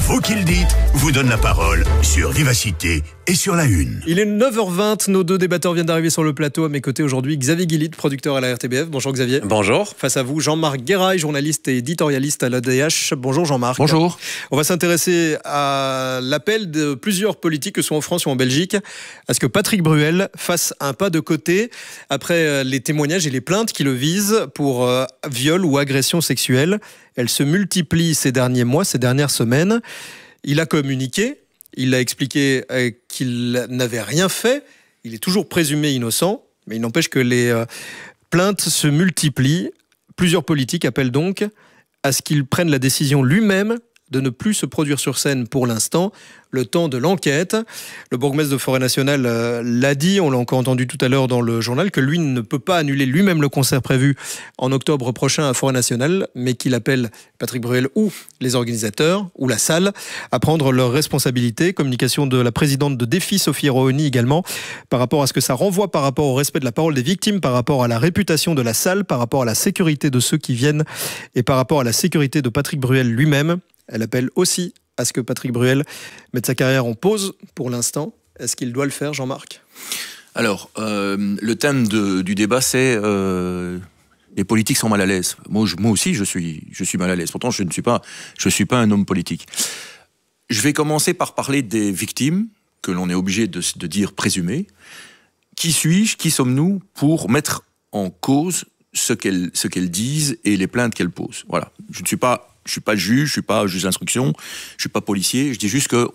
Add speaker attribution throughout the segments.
Speaker 1: Vous qui le dites vous donne la parole sur Vivacité et sur La Une.
Speaker 2: Il est 9h20, nos deux débatteurs viennent d'arriver sur le plateau. À mes côtés aujourd'hui, Xavier Guillit, producteur à la RTBF. Bonjour Xavier.
Speaker 3: Bonjour.
Speaker 2: Face à vous, Jean-Marc Guéraille, journaliste et éditorialiste à l'ADH. Bonjour Jean-Marc.
Speaker 3: Bonjour.
Speaker 2: On va s'intéresser à l'appel de plusieurs politiques, que ce soit en France ou en Belgique, à ce que Patrick Bruel fasse un pas de côté après les témoignages et les plaintes qui le visent pour viol ou agression sexuelle. Elles se multiplient ces derniers mois, ces dernières semaines. Il a communiqué, il a expliqué qu'il n'avait rien fait. Il est toujours présumé innocent, mais il n'empêche que les plaintes se multiplient. Plusieurs politiques appellent donc à ce qu'il prenne la décision lui-même de ne plus se produire sur scène pour l'instant, le temps de l'enquête. Le bourgmestre de Forêt-Nationale l'a dit, on l'a encore entendu tout à l'heure dans le journal, que lui ne peut pas annuler lui-même le concert prévu en octobre prochain à Forêt-Nationale, mais qu'il appelle Patrick Bruel ou les organisateurs ou la salle à prendre leurs responsabilités. Communication de la présidente de Défi, Sophie Rohoni également, par rapport à ce que ça renvoie par rapport au respect de la parole des victimes, par rapport à la réputation de la salle, par rapport à la sécurité de ceux qui viennent et par rapport à la sécurité de Patrick Bruel lui-même. Elle appelle aussi à ce que Patrick Bruel mette sa carrière en pause pour l'instant. Est-ce qu'il doit le faire, Jean-Marc ?
Speaker 3: Alors, le thème du débat, c'est les politiques sont mal à l'aise. Moi aussi, je suis mal à l'aise. Pourtant, je ne suis pas un homme politique. Je vais commencer par parler des victimes, que l'on est obligé de dire présumées. Qui suis-je, qui sommes-nous pour mettre en cause ce qu'elles disent et les plaintes qu'elles posent ? Voilà. Je ne suis pas juge, je suis pas juge d'instruction, je suis pas policier. Je dis juste que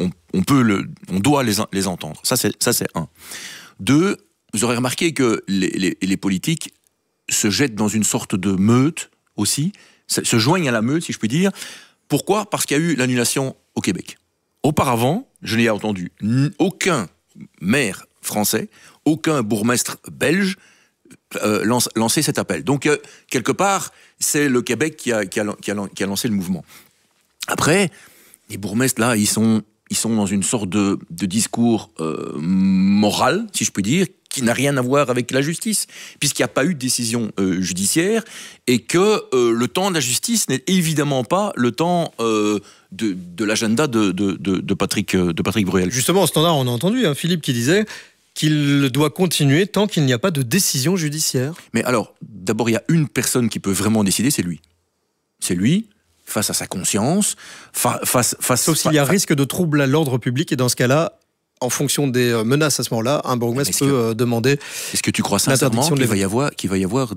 Speaker 3: on doit les entendre. Ça c'est un. Deux, vous aurez remarqué que les politiques se jettent dans une sorte de meute aussi, se joignent à la meute, si je puis dire. Pourquoi ? Parce qu'il y a eu l'annulation au Québec. Auparavant, je n'ai entendu aucun maire français, aucun bourgmestre belge lancer cet appel. Donc, quelque part, c'est le Québec qui a lancé le mouvement. Après, les bourgmestres, là, ils sont dans une sorte de discours moral, si je puis dire, qui n'a rien à voir avec la justice, puisqu'il n'y a pas eu de décision judiciaire, et que le temps de la justice n'est évidemment pas le temps de l'agenda de Patrick Bruel.
Speaker 2: Justement, au Standard, on a entendu Philippe qui disait qu'il doit continuer tant qu'il n'y a pas de décision judiciaire.
Speaker 3: Mais alors, d'abord, il y a une personne qui peut vraiment décider, c'est lui. C'est lui, face à sa conscience,
Speaker 2: sauf s'il y a risque de trouble à l'ordre public, et dans ce cas-là, en fonction des menaces à ce moment-là, un bourgmestre peut demander.
Speaker 3: Est-ce que tu crois sincèrement qu'il va y avoir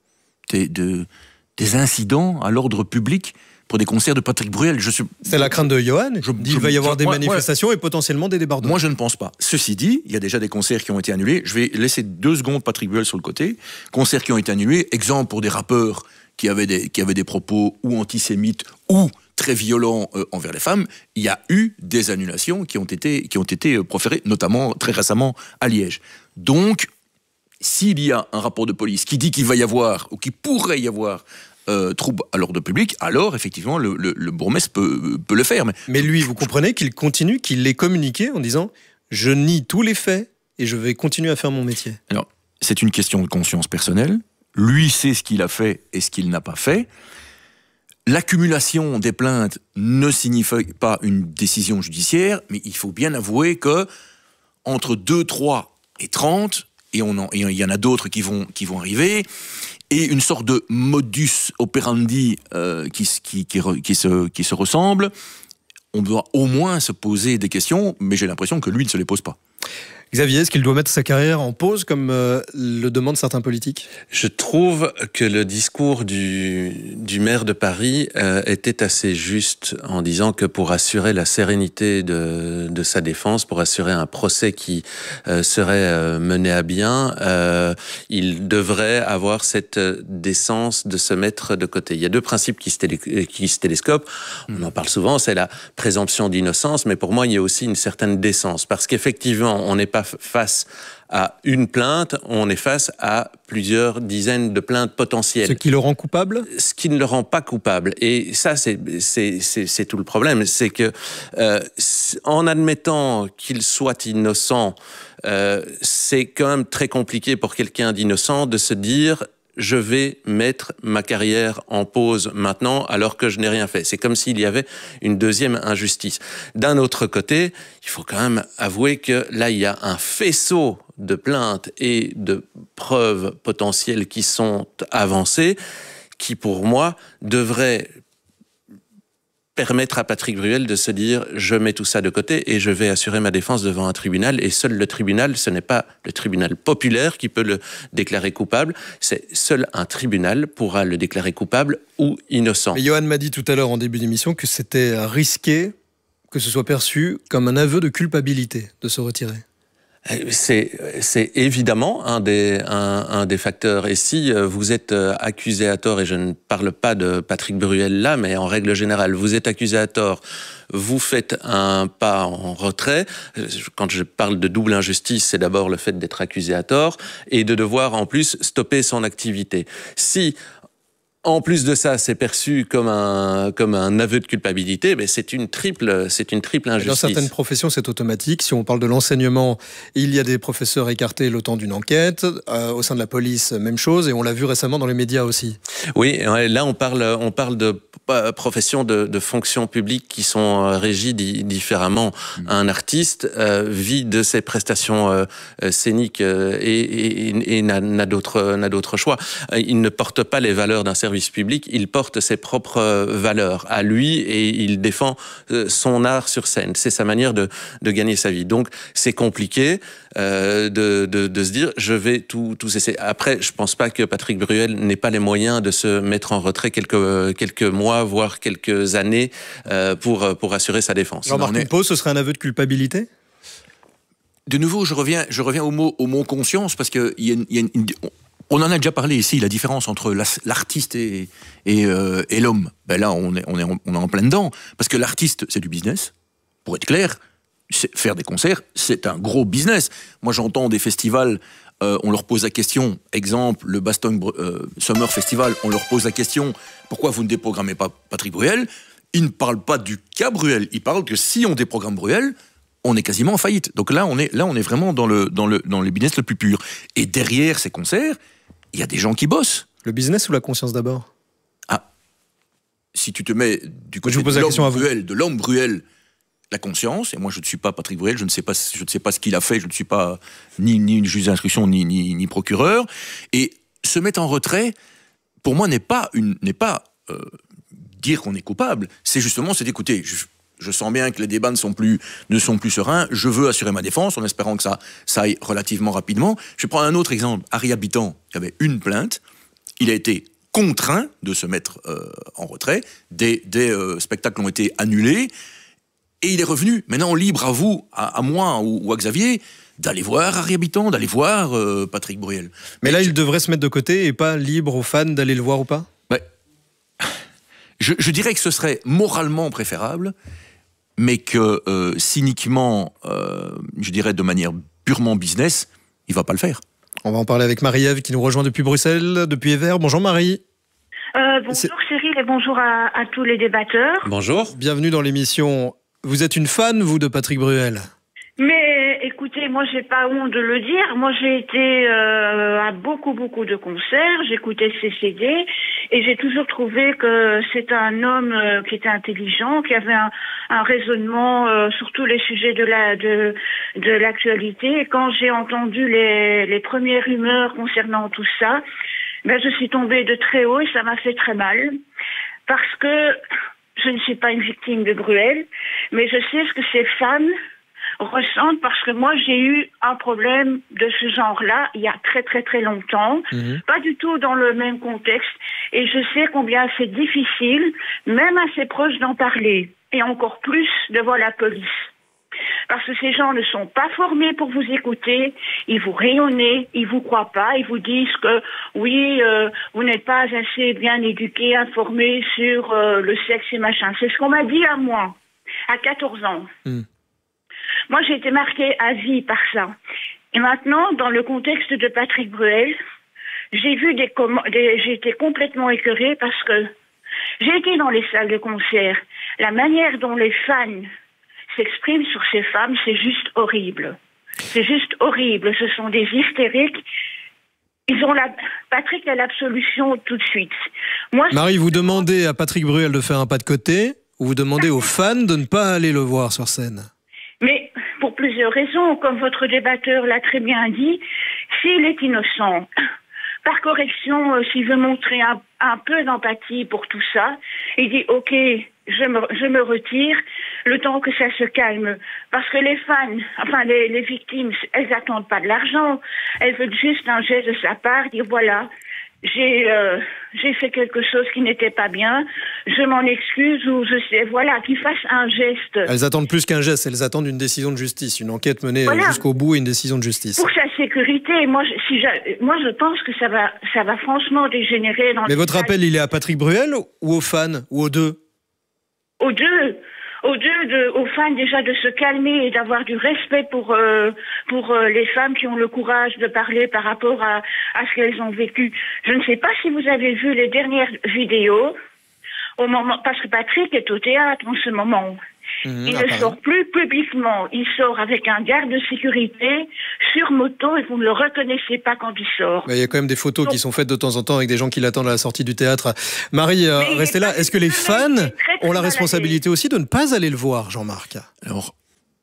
Speaker 3: des incidents à l'ordre public pour des concerts de Patrick Bruel?
Speaker 2: C'est la crainte de Johan. Il va y avoir des manifestations et potentiellement des débordements.
Speaker 3: Moi, je ne pense pas. Ceci dit, il y a déjà des concerts qui ont été annulés. Je vais laisser 2 secondes Patrick Bruel sur le côté. Concerts qui ont été annulés. Exemple pour des rappeurs qui avaient des propos ou antisémites ou très violents envers les femmes. Il y a eu des annulations qui ont été proférées, notamment très récemment à Liège. Donc, s'il y a un rapport de police qui dit qu'il va y avoir ou qu'il pourrait y avoir trouble à l'ordre public, alors effectivement le bourgmestre peut le faire.
Speaker 2: Mais lui, vous comprenez qu'il continue, qu'il l'ait communiqué en disant « je nie tous les faits et je vais continuer à faire mon métier ».
Speaker 3: Alors, c'est une question de conscience personnelle. Lui sait ce qu'il a fait et ce qu'il n'a pas fait. L'accumulation des plaintes ne signifie pas une décision judiciaire, mais il faut bien avouer que entre 2, 3 et 30, et il y en a d'autres qui vont arriver, et une sorte de modus operandi qui se ressemble, on doit au moins se poser des questions, mais j'ai l'impression que lui ne se les pose pas.
Speaker 2: Xavier, est-ce qu'il doit mettre sa carrière en pause comme le demandent certains politiques ?
Speaker 4: Je trouve que le discours du maire de Paris était assez juste en disant que pour assurer la sérénité de sa défense, pour assurer un procès qui serait mené à bien, il devrait avoir cette décence de se mettre de côté. Il y a 2 principes qui se télescopent. On en parle souvent, c'est la présomption d'innocence, mais pour moi, il y a aussi une certaine décence, parce qu'effectivement, on n'est pas face à une plainte, on est face à plusieurs dizaines de plaintes potentielles.
Speaker 2: Ce qui le rend coupable ?
Speaker 4: Ce qui ne le rend pas coupable. Et ça, c'est tout le problème. C'est que, en admettant qu'il soit innocent, c'est quand même très compliqué pour quelqu'un d'innocent de se dire je vais mettre ma carrière en pause maintenant alors que je n'ai rien fait. C'est comme s'il y avait une deuxième injustice. D'un autre côté, il faut quand même avouer que là, il y a un faisceau de plaintes et de preuves potentielles qui sont avancées, qui pour moi devraient permettre à Patrick Bruel de se dire « je mets tout ça de côté et je vais assurer ma défense devant un tribunal ». Et seul le tribunal, ce n'est pas le tribunal populaire qui peut le déclarer coupable, c'est seul un tribunal pourra le déclarer coupable ou innocent.
Speaker 2: Mais Johan m'a dit tout à l'heure en début d'émission que c'était risqué que ce soit perçu comme un aveu de culpabilité de se retirer.
Speaker 4: C'est évidemment un des facteurs. Et si vous êtes accusé à tort, et je ne parle pas de Patrick Bruel là, mais en règle générale, vous êtes accusé à tort, vous faites un pas en retrait. Quand je parle de double injustice, c'est d'abord le fait d'être accusé à tort et de devoir en plus stopper son activité. Si en plus de ça, c'est perçu comme un aveu de culpabilité, mais c'est une triple injustice.
Speaker 2: Dans certaines professions, c'est automatique. Si on parle de l'enseignement, il y a des professeurs écartés le temps d'une enquête. Au sein de la police, même chose. Et on l'a vu récemment dans les médias aussi.
Speaker 4: Oui, là, on parle de professions de fonction publique qui sont régies différemment. Un artiste vit de ses prestations scéniques et n'a d'autre choix. Il ne porte pas les valeurs d'un service public, il porte ses propres valeurs à lui et il défend son art sur scène. C'est sa manière de gagner sa vie. Donc, c'est compliqué de se dire, je vais tout cesser. Après, je pense pas que Patrick Bruel n'ait pas les moyens de se mettre en retrait quelques mois, voire quelques années pour assurer sa défense.
Speaker 2: Jean-Marc Coupeau, ce serait un aveu de culpabilité ?
Speaker 3: De nouveau, je reviens au mot conscience, parce que on en a déjà parlé ici, la différence entre l'artiste et l'homme. Ben là, on est en plein dedans. Parce que l'artiste, c'est du business. Pour être clair, faire des concerts, c'est un gros business. Moi, j'entends des festivals, on leur pose la question, exemple, le Bastogne Summer Festival, on leur pose la question, pourquoi vous ne déprogrammez pas Patrick Bruel ? Ils ne parlent pas du cas Bruel. Ils parlent que si on déprogramme Bruel, on est quasiment en faillite. Donc là, on est vraiment dans le business le plus pur. Et derrière ces concerts, il y a des gens qui bossent.
Speaker 2: Le business ou la conscience d'abord ?
Speaker 3: Ah, si tu te mets du côté de l'homme Bruel, la conscience, et moi je ne suis pas Patrick Bruel, je ne sais pas ce qu'il a fait, je ne suis pas ni une juge d'instruction ni procureur, et se mettre en retrait, pour moi, n'est pas dire qu'on est coupable, c'est justement, écoutez, je sens bien que les débats ne sont plus sereins. Je veux assurer ma défense en espérant que ça aille relativement rapidement. Je vais prendre un autre exemple. Harry Habitant, qui avait une plainte, il a été contraint de se mettre en retrait. Des spectacles ont été annulés et il est revenu. Maintenant, libre à vous, à moi ou à Xavier, d'aller voir Harry Habitant, d'aller voir Patrick Bruel.
Speaker 2: Mais là, il devrait se mettre de côté et pas libre aux fans d'aller le voir ou pas ?
Speaker 3: Je dirais que ce serait moralement préférable, mais que cyniquement, je dirais de manière purement business, il ne va pas le faire.
Speaker 2: On va en parler avec Marie-Ève qui nous rejoint depuis Bruxelles, depuis Evere. Bonjour Marie.
Speaker 5: Bonjour Cyril et bonjour à tous les débatteurs.
Speaker 4: Bonjour.
Speaker 2: Bienvenue dans l'émission. Vous êtes une fan, vous, de Patrick Bruel ?
Speaker 5: Mais écoutez, moi j'ai pas honte de le dire. Moi j'ai été à beaucoup de concerts, j'écoutais ses CD et j'ai toujours trouvé que c'était un homme qui était intelligent, qui avait un raisonnement sur tous les sujets de l'actualité. Et quand j'ai entendu les premières rumeurs concernant tout ça, ben je suis tombée de très haut et ça m'a fait très mal parce que je ne suis pas une victime de Bruel, mais je sais ce que ces fans ressentent parce que moi j'ai eu un problème de ce genre-là il y a très longtemps, pas du tout dans le même contexte, et je sais combien c'est difficile, même à ses proches, d'en parler, et encore plus devant la police. Parce que ces gens ne sont pas formés pour vous écouter, ils vous rayonnent, ils vous croient pas, ils vous disent que oui, vous n'êtes pas assez bien éduqué, informé sur le sexe et machin. C'est ce qu'on m'a dit à moi, à 14 ans. Moi, j'ai été marquée à vie par ça. Et maintenant, dans le contexte de Patrick Bruel, j'ai été complètement écœurée parce que j'ai été dans les salles de concert. La manière dont les fans s'expriment sur ces femmes, c'est juste horrible. C'est juste horrible. Ce sont des hystériques. Patrick a l'absolution tout de suite. Moi,
Speaker 2: Marie, vous demandez à Patrick Bruel de faire un pas de côté, ou vous demandez aux fans de ne pas aller le voir sur scène?
Speaker 5: Mais pour plusieurs raisons, comme votre débatteur l'a très bien dit, s'il est innocent, par correction, s'il veut montrer un peu d'empathie pour tout ça, il dit ok, je me retire le temps que ça se calme. Parce que les fans, enfin les victimes, elles n'attendent pas de l'argent, elles veulent juste un geste de sa part, dire voilà, j'ai fait quelque chose qui n'était pas bien, je m'en excuse, ou je sais, voilà, qu'il fasse un geste.
Speaker 2: Elles attendent plus qu'un geste, elles attendent une décision de justice, une enquête menée jusqu'au bout et une décision de justice.
Speaker 5: Pour sa sécurité, moi je pense que ça va franchement dégénérer dans.
Speaker 2: Mais votre appel, il est à Patrick Bruel ou aux fans, ou aux deux?
Speaker 5: Aux deux. Aux fans déjà de se calmer et d'avoir du respect pour les femmes qui ont le courage de parler par rapport à ce qu'elles ont vécu. Je ne sais pas si vous avez vu les dernières vidéos parce que Patrick est au théâtre en ce moment. Il ne sort plus publiquement. Il sort avec un garde de sécurité sur moto et vous ne le reconnaissez pas quand il sort.
Speaker 2: Il y a quand même des photos qui sont faites de temps en temps avec des gens qui l'attendent à la sortie du théâtre. Marie, restez là. Est-ce que les fans ont la responsabilité aussi de ne pas aller le voir, Jean-Marc?
Speaker 3: Alors,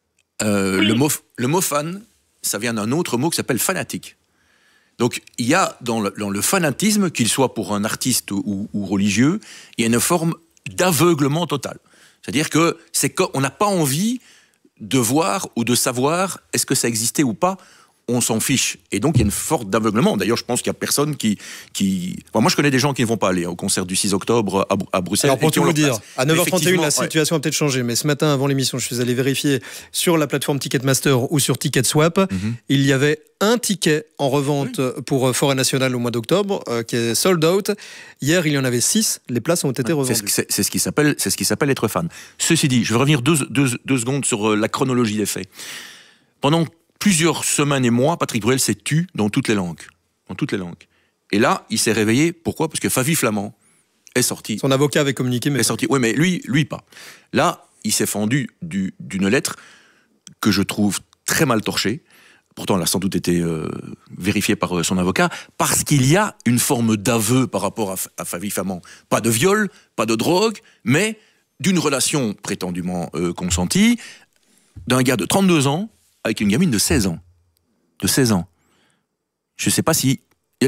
Speaker 3: le mot fan, ça vient d'un autre mot qui s'appelle fanatique. Donc, il y a dans le fanatisme, qu'il soit pour un artiste ou religieux, il y a une forme d'aveuglement total. C'est-à-dire qu'on n'a pas envie de voir ou de savoir est-ce que ça existait ou pas, on s'en fiche. Et donc, il y a une forme d'aveuglement. D'ailleurs, je pense qu'il n'y a personne qui... Enfin, moi, je connais des gens qui ne vont pas aller au concert du 6 octobre à Bruxelles.
Speaker 2: Alors, pour tout vous dire, à 9h31, la
Speaker 3: situation
Speaker 2: a peut-être changé. Mais ce matin, avant l'émission, je suis allé vérifier sur la plateforme Ticketmaster ou sur Ticketswap. Il y avait un ticket en revente pour Forêt Nationale au mois d'octobre, qui est sold out. Hier, il y en avait 6. Les places ont été revendues.
Speaker 3: C'est ce qui s'appelle être fan. Ceci dit, je vais revenir deux secondes sur la chronologie des faits. Pendant plusieurs semaines et mois, Patrick Bruel s'est tu dans toutes les langues. Dans toutes les langues. Et là, il s'est réveillé. Pourquoi? Parce que Favi Flamand est sorti.
Speaker 2: Son avocat avait communiqué, mais...
Speaker 3: Est sorti. Oui, mais lui pas. Là, il s'est fendu d'une lettre que je trouve très mal torchée. Pourtant, elle a sans doute été vérifiée par son avocat, parce qu'il y a une forme d'aveu par rapport à Favi Flamand. Pas de viol, pas de drogue, mais d'une relation prétendument consentie, d'un gars de 32 ans, avec une gamine de 16 ans. De 16 ans. Je ne sais pas si...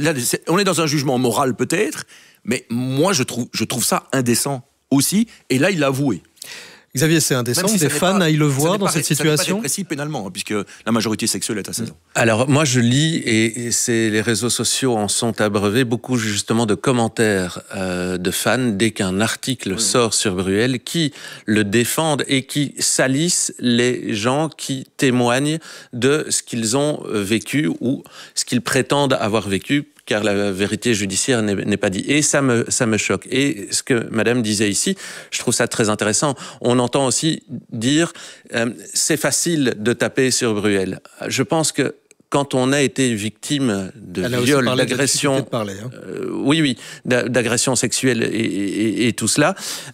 Speaker 3: On est dans un jugement moral peut-être, mais moi je trouve ça indécent aussi, et là il l'a avoué.
Speaker 2: Xavier, c'est indécent que des fans aillent le voir dans cette situation?
Speaker 3: Ça n'est pas répressif pénalement, hein, puisque la majorité sexuelle est à 16 ans.
Speaker 4: Alors, moi, je lis, et les réseaux sociaux en sont abreuvés, beaucoup justement de commentaires de fans dès qu'un article sort sur Bruel, qui le défendent et qui salissent les gens qui témoignent de ce qu'ils ont vécu ou ce qu'ils prétendent avoir vécu, car la vérité judiciaire n'est pas dit. Et ça me choque. Et ce que madame disait ici, je trouve ça très intéressant. On entend aussi dire c'est facile de taper sur Bruel. Je pense que quand on a été victime de viol, d'agression, oui, d'agression sexuelle et tout cela,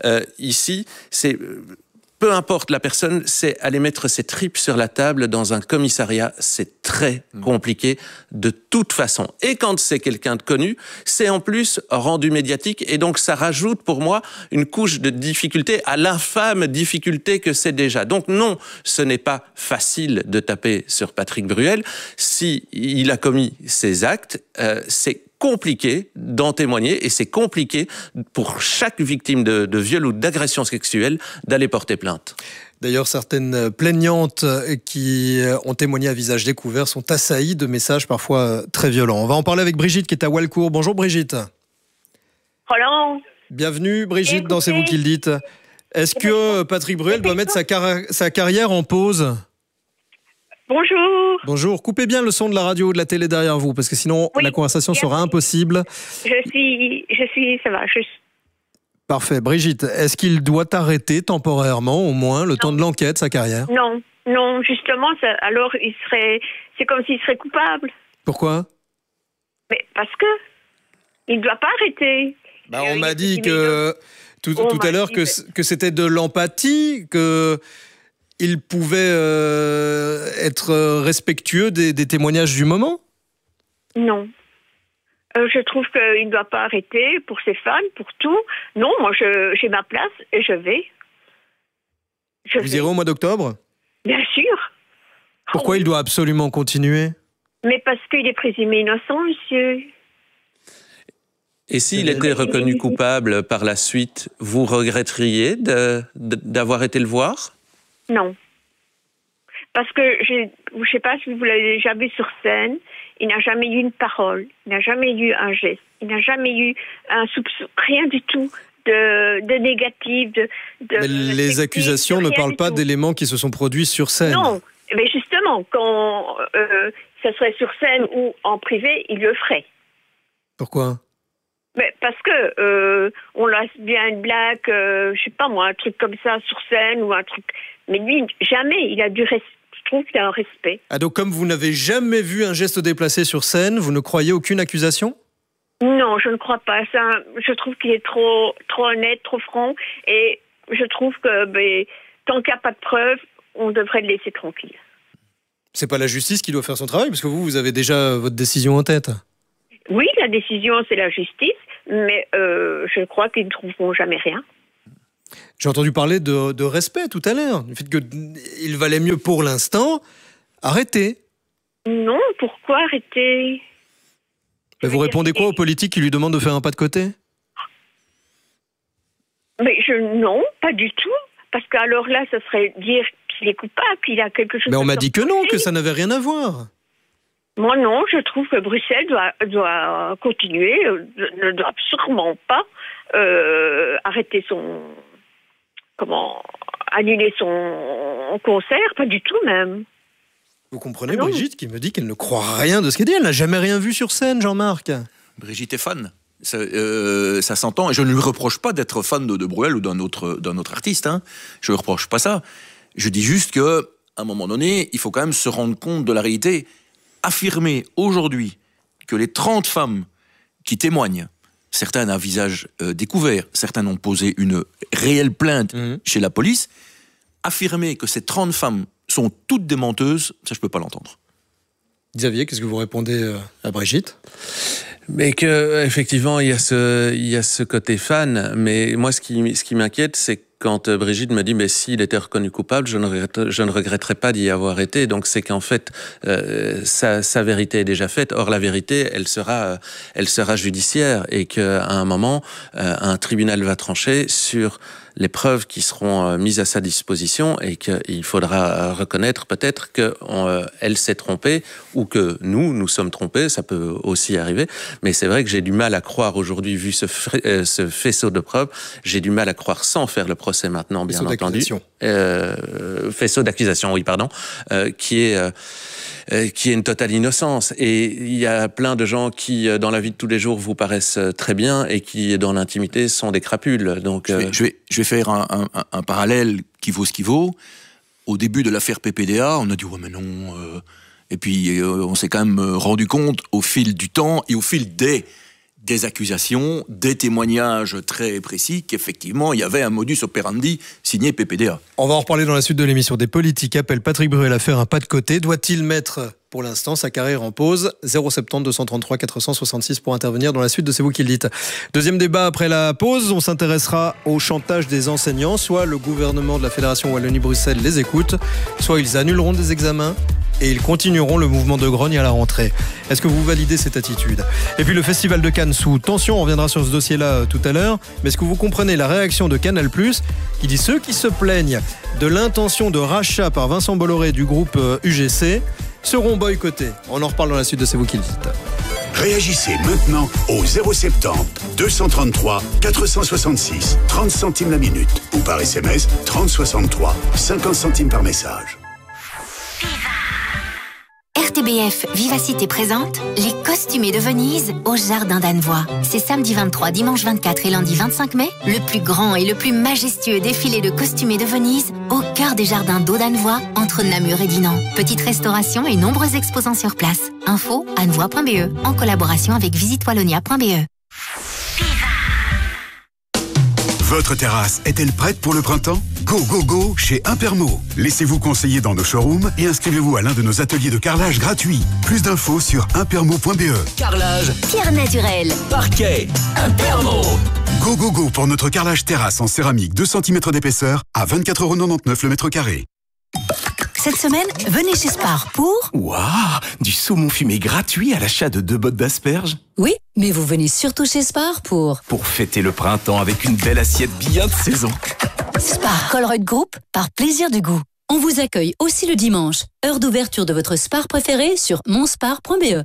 Speaker 4: ici, c'est... Peu importe la personne, c'est aller mettre ses tripes sur la table dans un commissariat, c'est très compliqué de toute façon. Et quand c'est quelqu'un de connu, c'est en plus rendu médiatique et donc ça rajoute pour moi une couche de difficulté à l'infâme difficulté que c'est déjà. Donc non, ce n'est pas facile de taper sur Patrick Bruel. Si il a commis ces actes, c'est compliqué d'en témoigner et c'est compliqué pour chaque victime de viol ou d'agression sexuelle d'aller porter plainte.
Speaker 2: D'ailleurs, certaines plaignantes qui ont témoigné à visage découvert sont assaillies de messages parfois très violents. On va en parler avec Brigitte qui est à Walcourt. Bonjour Brigitte.
Speaker 6: Bonjour.
Speaker 2: Bienvenue Brigitte dans C'est vous qui le dites. Est-ce que Patrick Bruel doit mettre sa carrière en pause ?
Speaker 6: Bonjour.
Speaker 2: Bonjour. Coupez bien le son de la radio ou de la télé derrière vous, parce que sinon la conversation sera impossible.
Speaker 6: Ça va.
Speaker 2: Parfait. Brigitte, est-ce qu'il doit arrêter temporairement, au moins, le temps de l'enquête, sa carrière ?
Speaker 6: Non, justement, alors c'est comme s'il serait coupable.
Speaker 2: Pourquoi ?
Speaker 6: Mais parce que il ne doit pas arrêter.
Speaker 2: On m'a dit que tout à l'heure que c'était de l'empathie, que il pouvait être respectueux des témoignages du moment ?
Speaker 6: Non. Je trouve qu'il ne doit pas arrêter pour ses fans, pour tout. Non, moi, j'ai ma place et je vais.
Speaker 2: Vous irez au mois d'octobre ?
Speaker 6: Bien sûr.
Speaker 2: Pourquoi il doit absolument continuer ?
Speaker 6: Mais parce qu'il est présumé innocent, monsieur.
Speaker 4: Et s'il était reconnu coupable par la suite, vous regretteriez d'avoir été le voir ?
Speaker 6: Non. Parce que, je ne sais pas si vous l'avez déjà vu sur scène, il n'a jamais eu une parole, il n'a jamais eu un geste, il n'a jamais eu un soupçon, rien du tout de négatif.
Speaker 2: Mais les accusations ne parlent pas d'éléments qui se sont produits sur scène.
Speaker 6: Non, mais justement, quand ça serait sur scène ou en privé, il le ferait.
Speaker 2: Pourquoi ?
Speaker 6: Mais parce que on laisse bien une blague, je sais pas moi, un truc comme ça sur scène ou un truc. Mais lui, jamais, il a du respect. Je trouve qu'il a un respect.
Speaker 2: Ah, donc comme vous n'avez jamais vu un geste déplacé sur scène, vous ne croyez aucune accusation ?
Speaker 6: Non, je ne crois pas. Je trouve qu'il est trop honnête, trop franc. Et je trouve que tant qu'il n'y a pas de preuves, on devrait le laisser tranquille.
Speaker 2: C'est pas la justice qui doit faire son travail, parce que vous avez déjà votre décision en tête.
Speaker 6: Oui, la décision, c'est la justice, mais je crois qu'ils ne trouveront jamais rien.
Speaker 2: J'ai entendu parler de respect tout à l'heure, du fait qu'il valait mieux pour l'instant arrêter.
Speaker 6: Non, pourquoi arrêter ?
Speaker 2: Mais vous répondez quoi aux politiques qui lui demandent de faire un pas de côté ?
Speaker 6: Mais non, pas du tout. Parce qu'alors là, ce serait dire qu'il est coupable, qu'il a quelque chose.
Speaker 2: Mais on m'a dit que non, que ça n'avait rien à voir.
Speaker 6: Moi non, je trouve que Bruxelles doit continuer, ne doit sûrement pas arrêter annuler son concert, pas du tout même.
Speaker 2: Vous comprenez Brigitte qui me dit qu'elle ne croit rien de ce qu'elle dit, elle n'a jamais rien vu sur scène, Jean-Marc.
Speaker 3: Brigitte est fan. Ça s'entend, et je ne lui reproche pas d'être fan de Bruel ou d'un autre artiste. Hein. Je ne lui reproche pas ça. Je dis juste qu'à un moment donné, il faut quand même se rendre compte de la réalité. Affirmer aujourd'hui que les 30 femmes qui témoignent, certaines à visage découvert, certaines ont posé une réelle plainte chez la police, affirmer que ces 30 femmes sont toutes des menteuses, ça je ne peux pas l'entendre.
Speaker 2: Xavier, qu'est-ce que vous répondez à Brigitte ?
Speaker 4: Mais que effectivement il y a ce côté fan, mais moi ce qui m'inquiète, c'est quand Brigitte me dit mais s'il était reconnu coupable, je ne regretterais pas d'y avoir été. Donc c'est qu'en fait sa vérité est déjà faite. Or la vérité elle sera judiciaire et qu'à un moment un tribunal va trancher sur les preuves qui seront mises à sa disposition et qu'il faudra reconnaître peut-être qu'elle s'est trompée ou que nous sommes trompés, ça peut aussi arriver. Mais c'est vrai que j'ai du mal à croire aujourd'hui, vu ce faisceau de preuves, j'ai du mal à croire sans faire le procès maintenant, bien entendu. Faisceau d'accusation, oui, pardon, qui est une totale innocence. Et il y a plein de gens qui, dans la vie de tous les jours, vous paraissent très bien et qui, dans l'intimité, sont des crapules. Donc,
Speaker 3: je vais faire un parallèle qui vaut ce qui vaut. Au début de l'affaire PPDA, on a dit « ouais mais non ». Et puis on s'est quand même rendu compte au fil du temps et au fil des accusations, des témoignages très précis, qu'effectivement, il y avait un modus operandi signé PPDA.
Speaker 2: On va en reparler dans la suite de l'émission. Des politiques appellent Patrick Bruel à faire un pas de côté. Doit-il mettre, pour l'instant, sa carrière en pause ? 070 233 466 pour intervenir dans la suite de C'est vous qui le dites. Deuxième débat après la pause, on s'intéressera au chantage des enseignants. Soit le gouvernement de la Fédération Wallonie-Bruxelles les écoute, soit ils annuleront des examens et ils continueront le mouvement de grogne à la rentrée. Est-ce que vous validez cette attitude ? Et puis le Festival de Cannes sous tension, on reviendra sur ce dossier-là tout à l'heure. Mais est-ce que vous comprenez la réaction de Canal+, qui dit ceux qui se plaignent de l'intention de rachat par Vincent Bolloré du groupe UGC seront boycottés. On en reparle dans la suite de C'est vous qui le dites.
Speaker 1: Réagissez maintenant au 070 233 466 30 centimes la minute ou par SMS 3063 50 centimes par message.
Speaker 7: RTBF Vivacité présente les Costumés de Venise au Jardin d'Annevoie. C'est samedi 23, dimanche 24 et lundi 25 mai, le plus grand et le plus majestueux défilé de costumés de Venise au cœur des jardins d'eau d'Annevoie entre Namur et Dinan. Petite restauration et nombreux exposants sur place. Info annevoie.be en collaboration avec visitewallonia.be.
Speaker 1: Votre terrasse est-elle prête pour le printemps? Go, go, go chez Impermo. Laissez-vous conseiller dans nos showrooms et inscrivez-vous à l'un de nos ateliers de carrelage gratuits. Plus d'infos sur impermo.be.
Speaker 8: Carrelage,
Speaker 7: Pierre naturel,
Speaker 8: parquet, Impermo.
Speaker 1: Go, go, go pour notre carrelage terrasse en céramique 2 cm d'épaisseur à 24,99 € le mètre carré.
Speaker 7: Cette semaine, venez chez Spar pour...
Speaker 9: Waouh, du saumon fumé gratuit à l'achat de 2 bottes d'asperges.
Speaker 10: Oui, mais vous venez surtout chez Spar pour
Speaker 9: fêter le printemps avec une belle assiette bien de saison.
Speaker 7: Spar Colruyt Group, par plaisir du goût.
Speaker 10: On vous accueille aussi le dimanche. Heure d'ouverture de votre Spar préféré sur monspar.be.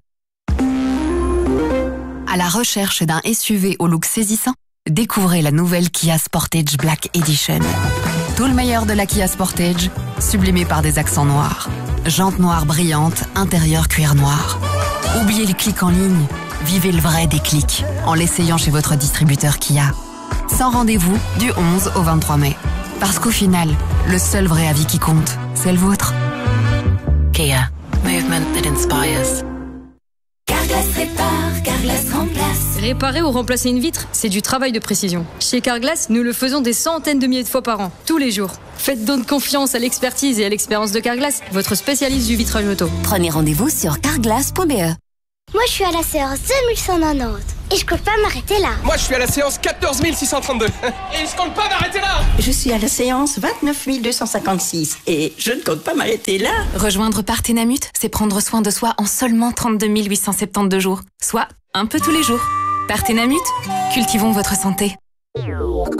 Speaker 11: À la recherche d'un SUV au look saisissant, découvrez la nouvelle Kia Sportage Black Edition. Tout le meilleur de la Kia Sportage, sublimé par des accents noirs. Jantes noires brillantes, intérieur cuir noir. Oubliez les clics en ligne, vivez le vrai déclic en l'essayant chez votre distributeur Kia. Sans rendez-vous du 11 au 23 mai. Parce qu'au final, le seul vrai avis qui compte, c'est le vôtre. Kia. Movement that inspires.
Speaker 7: Carglass répare, Carglass remplace.
Speaker 12: Réparer ou remplacer une vitre, c'est du travail de précision. Chez Carglass, nous le faisons des centaines de milliers de fois par an, tous les jours. Faites donc confiance à l'expertise et à l'expérience de Carglass, votre spécialiste du vitrage auto.
Speaker 7: Prenez rendez-vous sur carglass.be.
Speaker 13: Moi, je suis à la séance 2190 et je compte pas m'arrêter là.
Speaker 14: Moi, je suis à la séance 14 632 et je compte pas m'arrêter là.
Speaker 15: Je suis à la séance 29 256 et je ne compte pas m'arrêter là.
Speaker 11: Rejoindre Partenamut, c'est prendre soin de soi en seulement 32 872 jours, soit un peu tous les jours. Partenamut, cultivons votre santé.